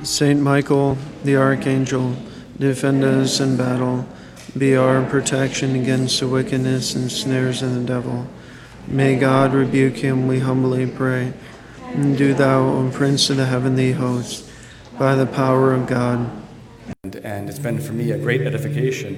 Saint Michael, the Archangel, defend us in battle. Be our protection against the wickedness and snares of the devil. May God rebuke him, we humbly pray. And do thou, O Prince of the heavenly host, by the power of God. And it's been for me a great edification